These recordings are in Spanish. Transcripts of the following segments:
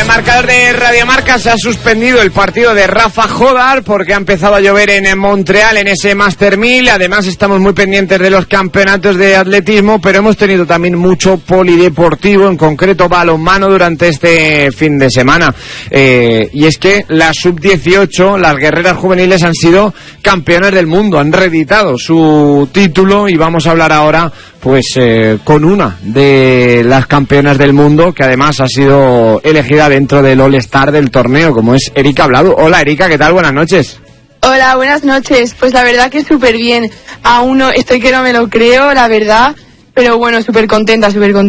marcador de Radio Marca se ha suspendido el partido de Rafa Jodar porque ha empezado a llover en Montreal en ese Master 1000. Además estamos muy pendientes de los campeonatos de atletismo, pero hemos tenido también mucho polideportivo, en concreto balonmano, durante este fin de semana. Y es que la sub-18, las guerreras juveniles, han sido campeonas del mundo, han reeditado su título y vamos a hablar ahora con una de las campeonas del mundo, que además ha sido elegida dentro del All-Star del torneo, como es Erika Bladu. Hola Erika, ¿qué tal? Buenas noches. Hola, buenas noches. Pues la verdad que súper bien. Aún no, estoy que no me lo creo, la verdad. Pero bueno, súper contenta.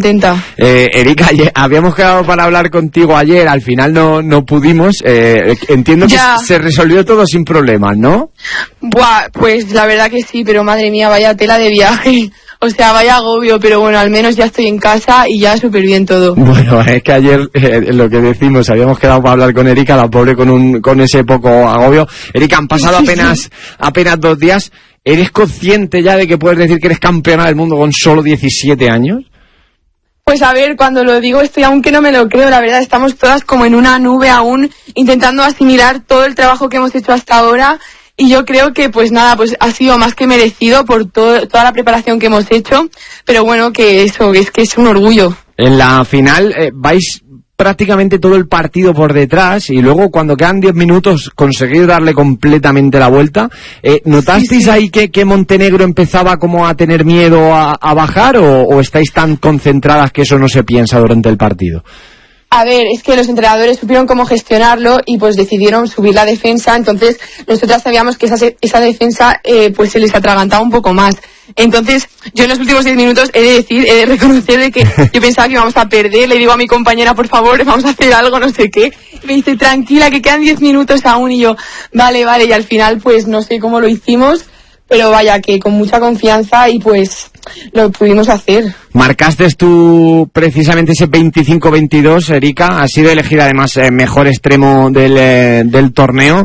Erika, habíamos quedado para hablar contigo ayer, al final no pudimos. Entiendo que se resolvió todo sin problemas, ¿no? Buah, pues la verdad que sí, pero madre mía, vaya tela de viaje. O sea, vaya agobio, pero bueno, al menos ya estoy en casa y ya súper bien todo. Bueno, es que ayer, lo que decimos, habíamos quedado para hablar con Erika, la pobre con ese poco agobio. Erika, han pasado apenas 2 días. ¿Eres consciente ya de que puedes decir que eres campeona del mundo con solo 17 años? Pues a ver, cuando lo digo estoy aún que no me lo creo, la verdad, estamos todas como en una nube aún, intentando asimilar todo el trabajo que hemos hecho hasta ahora. Y yo creo que pues nada, pues ha sido más que merecido por toda la preparación que hemos hecho, pero bueno, que eso, es que es un orgullo. En la final vais prácticamente todo el partido por detrás y luego cuando quedan 10 minutos conseguís darle completamente la vuelta. ¿Notasteis ahí que Montenegro empezaba como a tener miedo a bajar o estáis tan concentradas que eso no se piensa durante el partido? A ver, es que los entrenadores supieron cómo gestionarlo y pues decidieron subir la defensa, entonces nosotras sabíamos que esa defensa pues se les atragantaba un poco más. Entonces, yo en los últimos 10 minutos he de reconocer de que yo pensaba que íbamos a perder, le digo a mi compañera, por favor, vamos a hacer algo, no sé qué. Me dice, tranquila, que quedan 10 minutos aún, y yo, vale, y al final pues no sé cómo lo hicimos, pero vaya, que con mucha confianza y pues lo pudimos hacer. Marcaste tú precisamente ese 25-22, Erika, has sido elegida además mejor extremo del torneo.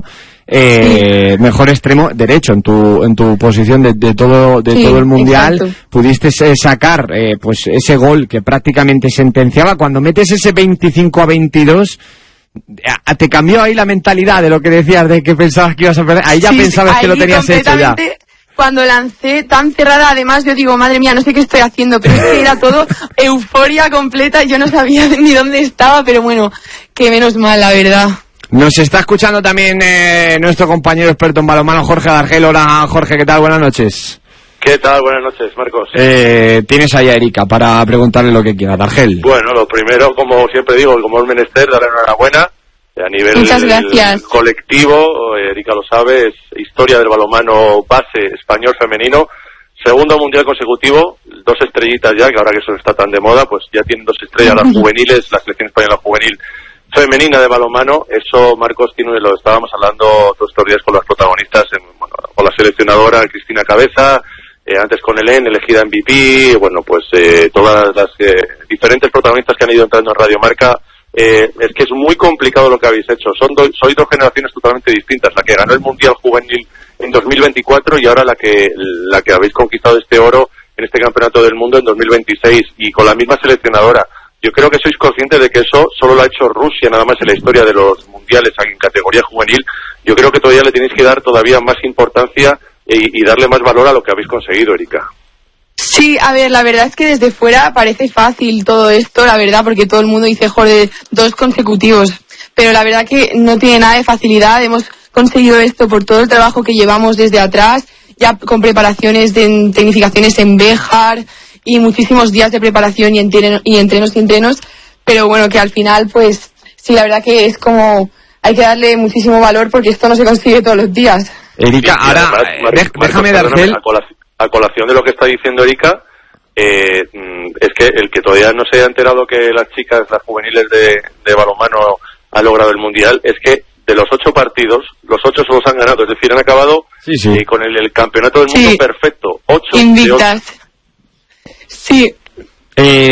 Mejor extremo derecho en tu posición de todo el mundial. Exacto. Pudiste sacar pues ese gol que prácticamente sentenciaba. Cuando metes ese 25-22, te cambió ahí la mentalidad de lo que decías, de que pensabas que ibas a perder. Ahí ya pensabas que lo tenías hecho ya. Cuando lancé tan cerrada, además yo digo, madre mía, no sé qué estoy haciendo, pero es que era todo euforia completa, yo no sabía ni dónde estaba, pero bueno, que menos mal, la verdad. Nos está escuchando también nuestro compañero experto en balonmano, Jorge Dargel. Hola Jorge, ¿qué tal? Buenas noches. ¿Qué tal? Buenas noches, Marcos. Tienes ahí a Erika para preguntarle lo que quiera, Dargel. Bueno, lo primero, como siempre digo, como es menester, darle enhorabuena. A nivel colectivo, Erika lo sabe, es historia del balonmano base español femenino. Segundo mundial consecutivo, 2 estrellitas ya, que ahora que eso está tan de moda, pues ya tienen 2 estrellas las juveniles, la selección española juvenil femenina de balonmano. Eso, Marcos, lo estábamos hablando todos estos días con las protagonistas, con la seleccionadora Cristina Cabeza, antes con Helen, elegida MVP, todas las diferentes protagonistas que han ido entrando en Radio Marca. Es que es muy complicado lo que habéis hecho. Sois 2 generaciones totalmente distintas, la que ganó el Mundial Juvenil en 2024 y ahora la que habéis conquistado este oro en este Campeonato del Mundo en 2026, y con la misma seleccionadora. Yo creo que sois conscientes de que eso solo lo ha hecho Rusia nada más en la historia de los mundiales en categoría juvenil. Yo creo que todavía le tenéis que dar todavía más importancia y darle más valor a lo que habéis conseguido, Erika. Sí, a ver, la verdad es que desde fuera parece fácil todo esto, la verdad, porque todo el mundo dice, joder, 2 consecutivos. Pero la verdad que no tiene nada de facilidad. Hemos conseguido esto por todo el trabajo que llevamos desde atrás, ya con preparaciones de tecnificaciones en Béjar y muchísimos días de preparación y entrenos. Pero bueno, que al final, pues sí, la verdad que es como, hay que darle muchísimo valor porque esto no se consigue todos los días. Erika, ahora, déjame Dargel. A colación de lo que está diciendo Erika, es que el que todavía no se haya enterado que las chicas, las juveniles de balonmano han logrado el Mundial, es que de los 8 partidos, los 8 se los han ganado, es decir, han acabado con el campeonato del mundo perfecto, 8 invictas. Sí.